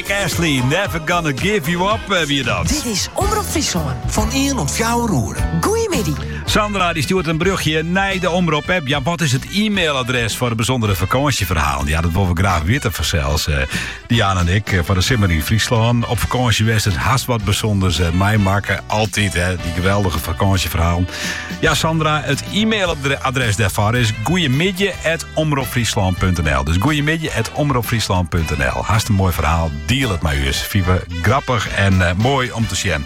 Rick Astley, Never Gonna Give You Up, wie dat? Dit is Omroep Friesland. Van 1 tot 4 uur. Goeiemiddag. Sandra die stuurt een brugje naar de omroep-app. Ja, wat is het e-mailadres voor de bijzondere vakantieverhalen? Ja, dat willen we graag weten van zelfs. Diana en ik van de Simmer in Friesland. Op vakantie was het haast wat bijzonders. Mij maken altijd die geweldige vakantieverhalen. Ja, Sandra, het e-mailadres daarvan is goeiemiddag@omroepfriesland.nl. Dus goeiemiddag@omroepfriesland.nl. Haast een mooi verhaal. Deal het met u eens. Viva grappig en mooi om te zien.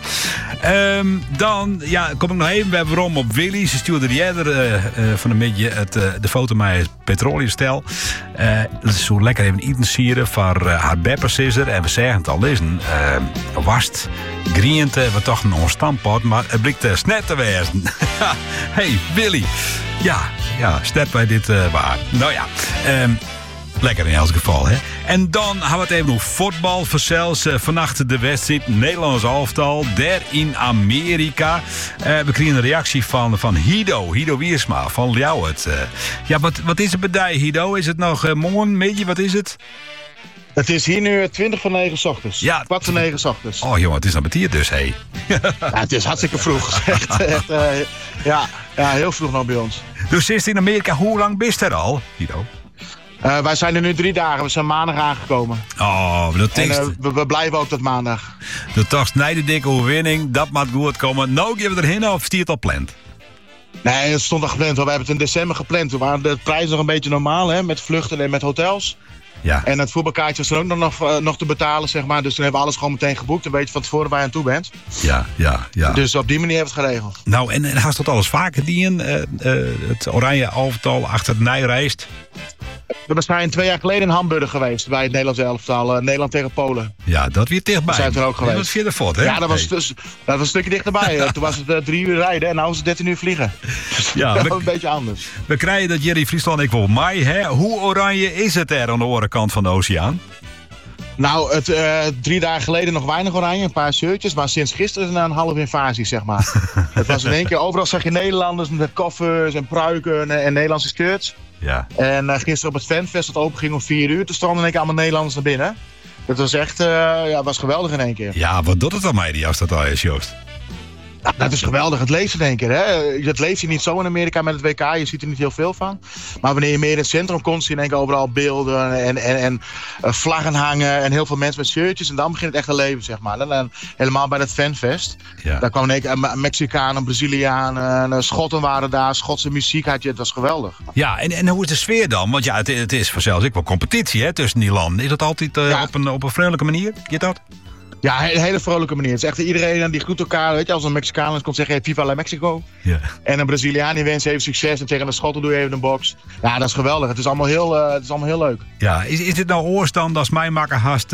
Dan kom ik nog even bij waarom op Willy. Ze stuurde die eerder van de middag de foto met het petroleurstel. Dat is zo lekker even eten sieren voor haar beppers is er. En we zeggen het al lezen. Wast, griënte, we toch een onstampot, maar het blijkt snet te wezen. Hey, Willy. Ja, snet bij dit waar. Nou ja, lekker in elk geval, hè. En dan hebben we het even over voetbal. Verzels vannacht de wedstrijd Nederlands elftal. Daar in Amerika. We kregen een reactie van Hido Wiersma van Ljouwert. Wat is het bij die, Hido? Is het nog morgen, middag? Wat is het? Het is hier nu 20:09 's ochtends. Ja, 8:45 's ochtends. Oh jongen, het is dan betier dus, hé. Ja, het is hartstikke vroeg. Ja, heel vroeg nog bij ons. Dus is het in Amerika, hoe lang bist er al, Hido? Wij zijn er nu 3 dagen. We zijn maandag aangekomen. Oh, dat is... En we blijven ook tot maandag. De toch snijden dikke overwinning. Dat moet goed komen. Nou, geven we erheen of stiert al pland? Nee, het stond al gepland. We hebben het in december gepland. Toen waren de prijzen nog een beetje normaal, hè, met vluchten en met hotels. Ja. En het voetbalkaartje was er ook nog te betalen, zeg maar. Dus toen hebben we alles gewoon meteen geboekt. Dan weet je van tevoren waar je aan toe bent. Ja. Dus op die manier hebben we het geregeld. Nou, en haast tot alles vaker dien. Het oranje elftal achter het nijreist. We zijn 2 jaar geleden in Hamburg geweest bij het Nederlands elftal. Nederland tegen Polen. Ja, dat weer dichtbij. We zijn er ook geweest. Dat was via de fort, hè? Ja, dat was een stukje dichterbij. Toen was het 3 uur rijden en nu is het 13 uur vliegen. Ja, dat was een beetje anders. We krijgen dat Jerry Friesland ik wil mij, hè? Hoe oranje is het er aan de andere kant van de oceaan? Nou, 3 dagen geleden nog weinig oranje, een paar shirtjes. Maar sinds gisteren is het een halve invasie, zeg maar. Het was in één keer, overal zag je Nederlanders met koffers en pruiken en Nederlandse shirts. Ja. En gisteren op het fanfest dat open ging om 4 uur, toen stonden in één keer allemaal Nederlanders naar binnen. Dat was echt, was geweldig in één keer. Ja, wat doet het dan mij, als dat al is, Joost? Ja, dat is geweldig. Het leeft in één keer. Hè? Het leeft hier niet zo in Amerika met het WK. Je ziet er niet heel veel van. Maar wanneer je meer in het centrum komt, zie je in één keer overal beelden en vlaggen hangen. En heel veel mensen met shirtjes. En dan begint het echt te leven, zeg maar. En dan helemaal bij dat fanfest. Ja. Daar kwamen in één keer Mexicanen, Brazilianen, Schotten waren daar. Schotse muziek had je. Het was geweldig. Ja, en hoe is de sfeer dan? Want ja, het is vanzelfs ook wel competitie, hè, tussen die landen. Is dat altijd op een vriendelijke manier? Get dat? Ja, een hele vrolijke manier. Het is echt iedereen die groet elkaar. Weet je, als een Mexicaan komt zeggen, hey, Viva la Mexico. Ja. En een Braziliaan die wens even succes. En tegen de Schotten doe je even een box. Ja, dat is geweldig. Het is allemaal heel leuk. Ja, is dit nou oorstand als mij maken haast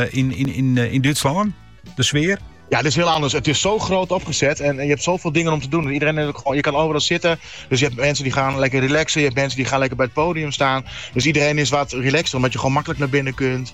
in Duitsland? De sfeer? Ja, dit is heel anders. Het is zo groot opgezet en je hebt zoveel dingen om te doen. Iedereen, je kan overal zitten. Dus je hebt mensen die gaan lekker relaxen. Je hebt mensen die gaan lekker bij het podium staan. Dus iedereen is wat relaxter, omdat je gewoon makkelijk naar binnen kunt.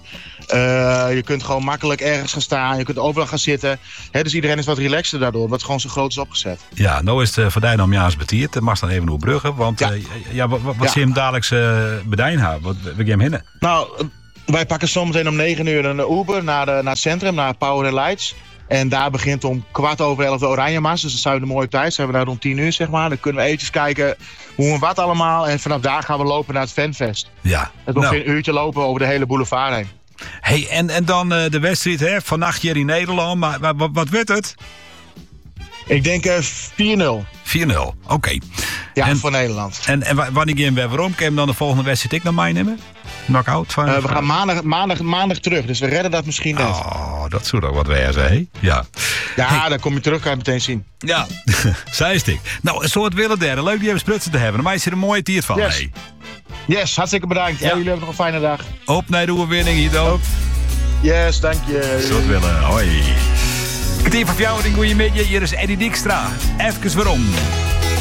Je kunt gewoon makkelijk ergens gaan staan. Je kunt overal gaan zitten. Dus iedereen is wat relaxter daardoor, omdat het gewoon zo groot is opgezet. Ja, nou is het voor jou om jaars betierd. Dat mag dan even op bruggen. Want wat zie je hem dadelijks bedijn hebben? Wat wil je hem hinnen? Nou, wij pakken zometeen om 9 uur een Uber naar het centrum, naar Power & Lights. En daar begint om 11:15 de Oranje Mars. Dus dat zou de mooie tijd. Zijn we daar rond 10 uur, zeg maar. Dan kunnen we eventjes kijken hoe en wat allemaal. En vanaf daar gaan we lopen naar het fanfest. Ja. Het nog een uurtje lopen over de hele boulevard heen. Hey, en dan de wedstrijd, hè? Vannacht hier in Nederland. Maar wat werd het? Ik denk 4-0. 4-0, oké. Ja, voor Nederland. En wanneer we waarom? Kan je hem dan de volgende wedstrijd ik naar mij nemen? Knock-out? We gaan maandag terug, dus we redden dat misschien net. Oh, dat zou ook wat wezen, hè? Ja. Ja, dan kom je terug, kan je meteen zien. Ja, zij is dik. Nou, een soort willen derde. Leuk die even sprutsen te hebben. Dan maak je er een mooie tiert van. Yes, yes, hartstikke bedankt. Ja. Jullie hebben nog een fijne dag. Op naar de overwinning, Hido. Yes, dank je. Soort willen, hoi. Kwartier van jou in Goeiemiddag. Hier is Eddie Dijkstra. Even waarom.